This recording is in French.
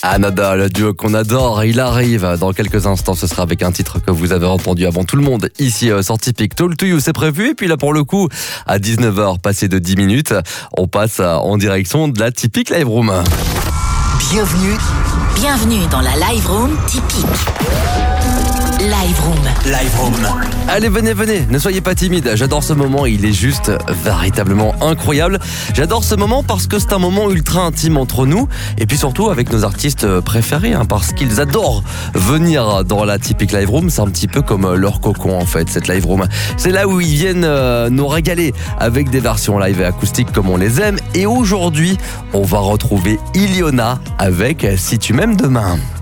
Anada, le duo qu'on adore, il arrive dans quelques instants. Ce sera avec un titre que vous avez entendu avant tout le monde ici sur Tipeee. Talk to You, c'est prévu. Et puis là, pour le coup, à 19h, passé de 10 minutes, on passe en direction de la Tipeee Live Room. Bienvenue dans la Live Room Tipeee. Live Room. Allez, venez, ne soyez pas timides. J'adore ce moment, il est juste véritablement incroyable. J'adore ce moment parce que c'est un moment ultra intime entre nous et puis surtout avec nos artistes préférés, parce qu'ils adorent venir dans la Tipeee Live Room. C'est un petit peu comme leur cocon en fait, cette Live Room. C'est là où ils viennent nous régaler avec des versions live et acoustiques comme on les aime. Et aujourd'hui, on va retrouver Iliona avec Si tu m'aimes demain.